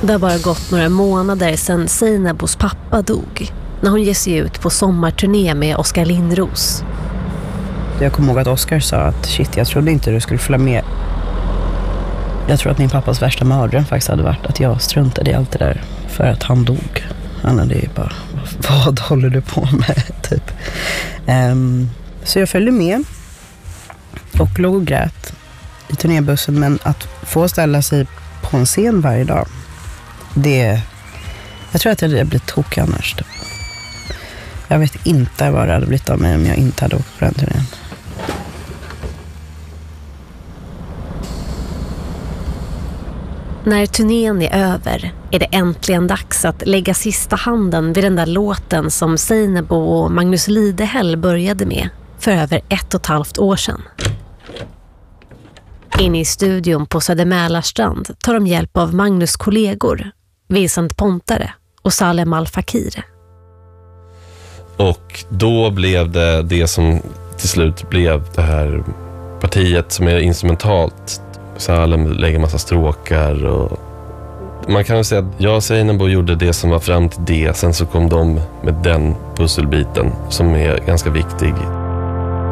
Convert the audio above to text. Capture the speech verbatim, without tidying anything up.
Det har bara gått några månader sedan Seinabos pappa dog, när hon ger sig ut på sommarturné med Oskar Lindros. Jag kommer ihåg att Oskar sa att shit, jag trodde inte du skulle följa med. Jag tror att min pappas värsta mördare faktiskt hade varit att jag struntade i allt det där för att han dog. Han hade ju bara, vad håller du på med? Typ. Um, så jag följde med och låg och grät i turnébussen, men att få ställa sig på en scen varje dag, det, jag tror att jag hade blivit tokig annars. Typ. Jag vet inte vad det hade blivit av mig om jag inte hade åkt på den turnén. När turnén är över är det äntligen dags att lägga sista handen vid den där låten som Seinabo och Magnus Lidehäll började med för över ett och ett halvt år sedan. Inne i studion på Södermälarstrand tar de hjälp av Magnus kollegor, Vincent Pontare och Salem Al-Fakir. Och då blev det det som till slut blev det här partiet som är instrumentalt. Salem lägger massa stråkar och man kan väl säga att jag och Seinabo gjorde det som var fram till det. Sen så kom de med den pusselbiten som är ganska viktig.